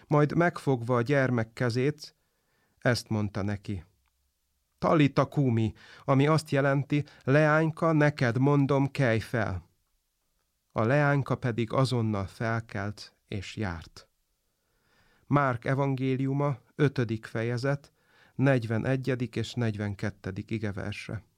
Majd megfogva a gyermek kezét, ezt mondta neki: Talita kumi, ami azt jelenti, leányka, neked mondom, kelj fel. A leányka pedig azonnal felkelt és járt. Márk evangéliuma, 5. fejezet, 41. és 42. igeverse.